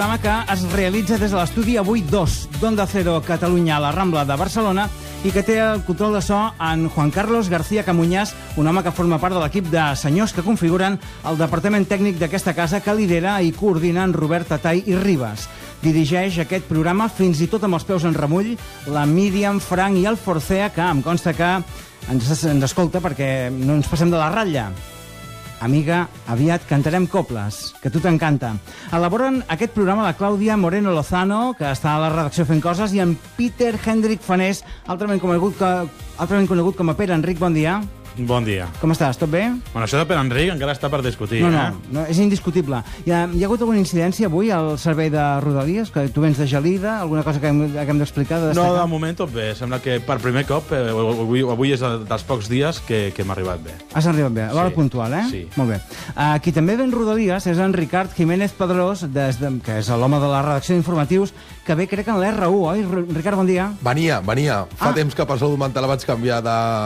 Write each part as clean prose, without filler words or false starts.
programa que es realitza des de l'estudi Avui 2 d'Onda Cero Catalunya a la Rambla de Barcelona i que té el control de so en Juan Carlos García Camuñas, un home que forma part de l'equip de senyors que configuren el departament tècnic d'aquesta casa que lidera i coordina en Robert Tatay i Ribas. Dirigeix aquest programa fins i tot amb els peus en remull la Míriam, Frank i el Forcea, que em consta que ens escolta perquè no ens passem de la ratlla. Amiga, aviat cantarem coples, que a tu t'encanta. Elaboren aquest programa la Clàudia Moreno Lozano, que està a la redacció fent coses, i en Peter Hendrik Fanés, altrament conegut com a Pere Enric. Bon dia. Bon dia. Com estàs? Tot bé? Bueno, això de Pere Enric encara està per discutir, No, és indiscutible. Hi ha hagut alguna incidència avui al servei de Rodalies? Que tu vens de Gelida? Alguna cosa que hem d'explicar? No, de moment tot bé. Sembla que per primer cop, avui és dels pocs dies que hem arribat bé. Has arribat bé, a l'hora puntual, eh? Sí. Molt bé. Qui també ve en Rodalies és en Ricard Jiménez Pedrós, que és l'home de la redacció d'informatius, que ve, crec, en l'R1, oi? Ricard, bon dia. Venia. Fa temps que per salut mental vaig canviar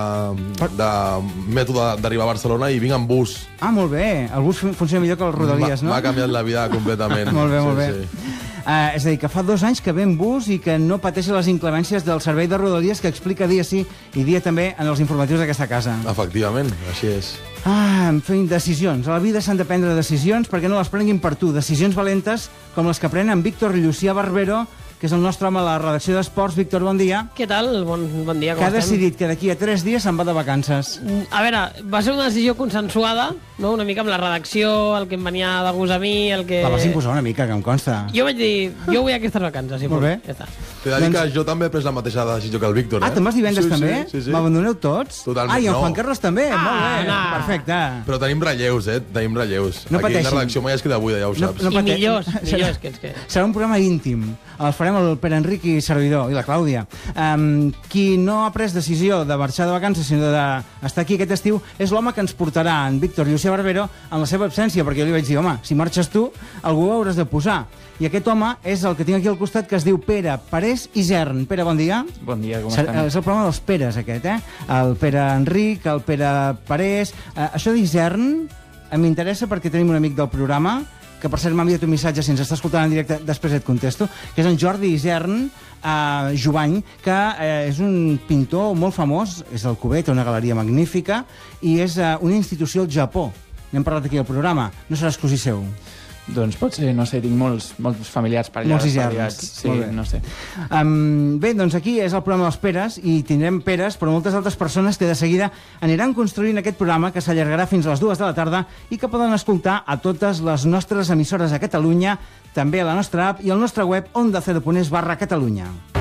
de mètode d'arribar a Barcelona i vinc en bus. Molt bé. El bus funciona millor que el Rodalies, no? M'ha canviat la vida completament. Molt bé. És a dir, que fa 2 anys que ve en bus i que no pateix les inclemències del servei de Rodalies, que explica dia sí i dia també en els informatius d'aquesta casa. Efectivament, així és. En fi, decisions. A la vida s'han de prendre decisions perquè no les prenguin per tu. Decisions valentes com les que pren en Víctor Llucià Barbero, que és el nostre home a la redacció d'Esports. Víctor, bon dia. Què tal? Bon dia, com estem? Que ha decidit que d'aquí a 3 dies se'n va de vacances. A veure, va ser una decisió consensuada, no? Una mica amb la redacció, el que em venia de gust a mi, el que... La vas imposar una mica, que em consta. Jo vaig dir, jo vull aquestes vacances, si molt bé. Ja està. T'he de dir que jo també he pres la mateixa decisió que el Víctor, te'n vas divendres també? Sí. M'abandoneu tots? Totalment, i en Juan Carlos també? Molt bé, no. perfecte. Però tenim relleus, Tenim relleus. No aquí pateixin. la redacció mai es queda buida, ja ho saps. I millors que els que... Serà un programa íntim. El farem el Pere Enric i servidor, i la Clàudia. Qui no ha pres decisió de marxar de vacances, sinó d'estar aquí aquest estiu, és l'home que ens portarà en Víctor Llucià Barbero en la seva absència, perquè jo li vaig dir, home, si marxes tu, algú ho hauràs de posar. I aquest home és el que tinc aquí al costat, que es diu Pere Parés Isern. Pere, bon dia. Bon dia, com estem? És el programa dels Peres, aquest, El Pere Enric, el Pere Parés... Això d'Isern m'interessa perquè tenim un amic del programa, que per cert m'ha enviat un missatge, si ens està escoltant en directe, després et contesto, que és en Jordi Isern Jovany, que és un pintor molt famós, és d'Alcover, té una galeria magnífica, i és una institució al Japó. N'hem parlat aquí al programa. No serà exclusiu seu? Doncs pot ser, no sé, tinc molts familiars per allà. Molts iserns. Sí, no sé. Bé, doncs aquí és el programa dels Peres, i tindrem Peres, però moltes altres persones que de seguida aniran construint aquest programa, que s'allargarà fins a les 2 de la tarda i que poden escoltar a totes les nostres emissores a Catalunya, també a la nostra app i al nostre web ondacero.es/Catalunya.